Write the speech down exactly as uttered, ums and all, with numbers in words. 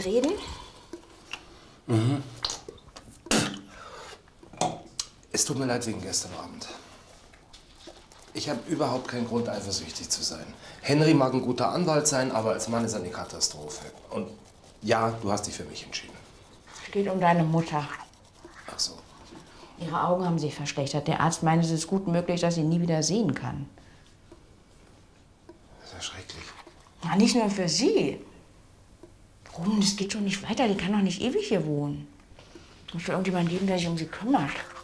reden? Mhm. Es tut mir leid wegen gestern Abend. Ich habe überhaupt keinen Grund, eifersüchtig zu sein. Henry mag ein guter Anwalt sein, aber als Mann ist er eine Katastrophe. Und ja, du hast dich für mich entschieden. Es geht um deine Mutter. Ach so. Ihre Augen haben sich verschlechtert. Der Arzt meint, es ist gut möglich, dass sie nie wieder sehen kann. Das ist ja schrecklich. Ja, nicht nur für sie. Warum? Das geht schon nicht weiter. Die kann doch nicht ewig hier wohnen. Muss doch irgendjemand geben, der sich um sie kümmert.